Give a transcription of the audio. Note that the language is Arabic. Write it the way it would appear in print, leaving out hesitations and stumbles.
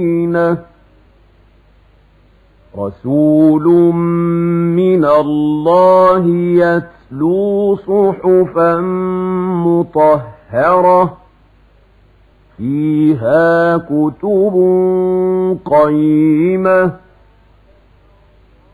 رسول من الله يتلو صحفا مطهرة فيها كتب قيمة